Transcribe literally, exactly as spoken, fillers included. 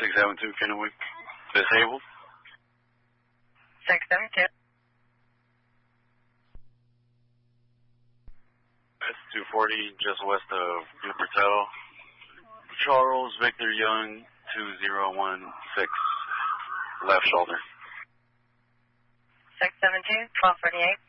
six seven two, Kennewick. Disabled. six seven two. That's two forty, just west of New Bertel. Charles Victor Young, two zero one six, left shoulder. six seven two, twelve forty-eight.